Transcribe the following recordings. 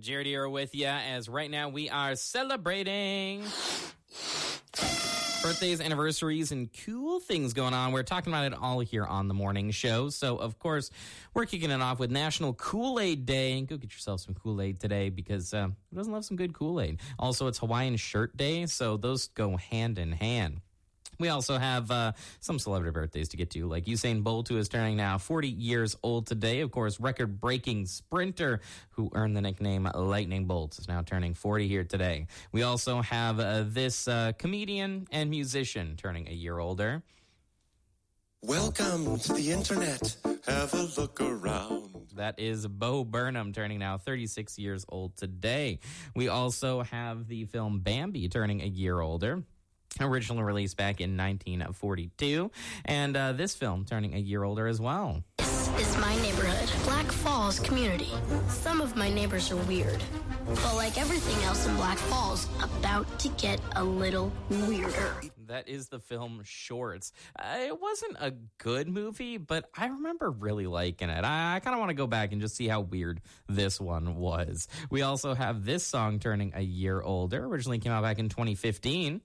Jared here with you, as right now we are celebrating birthdays, anniversaries, and cool things going on. We're talking about it all here on the morning show. So, of course, we're kicking it off with National Kool-Aid Day. And go get yourself some Kool-Aid today, because who doesn't love some good Kool-Aid? Also, it's Hawaiian Shirt Day, so those go hand in hand. We also have some celebrity birthdays to get to, like Usain Bolt, who is turning now 40 years old today. Of course, record-breaking sprinter who earned the nickname Lightning Bolt is now turning 40 here today. We also have this comedian and musician turning a year older. Welcome to the internet. Have a look around. That is Bo Burnham, turning now 36 years old today. We also have the film Bambi turning a year older. Originally released back in 1942. And this film turning a year older as well. This is my neighborhood, Black Falls Community. Some of my neighbors are weird. But like everything else in Black Falls, about to get a little weirder. That is the film Shorts. It wasn't a good movie, but I remember really liking it. I kind of want to go back and just see how weird this one was. We also have this song turning a year older. Originally came out back in 2015.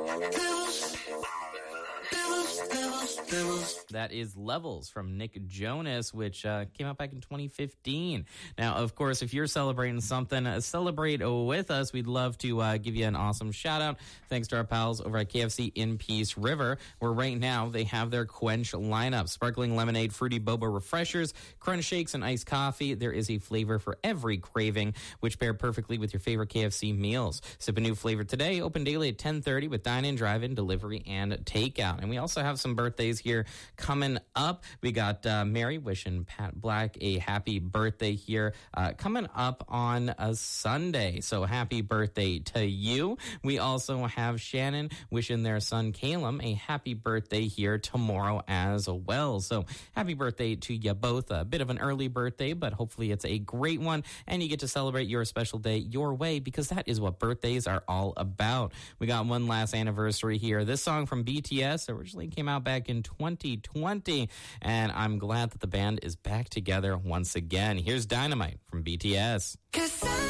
That is Levels from Nick Jonas, which came out back in 2015. Now, of course, if you're celebrating something, celebrate with us. We'd love to give you an awesome shout out. Thanks to our pals over at KFC in Peace River, where right now they have their Quench lineup. Sparkling lemonade, fruity boba refreshers, crunch shakes, and iced coffee. There is a flavor for every craving, which pair perfectly with your favorite KFC meals. Sip a new flavor today. Open daily at 10:30 with dine-in, drive-in, delivery, and takeout. And we also have some birthdays here coming up. We got Mary wishing Pat Black a happy birthday here coming up on a Sunday. So happy birthday to you. We also have Shannon wishing their son Calum a happy birthday here tomorrow as well. So happy birthday to you both. A bit of an early birthday, but hopefully it's a great one and you get to celebrate your special day your way, because that is what birthdays are all about. We got one last anniversary here. This song from BTS originally came out back in 2020, and I'm glad that the band is back together once again. Here's Dynamite from BTS. 'Cause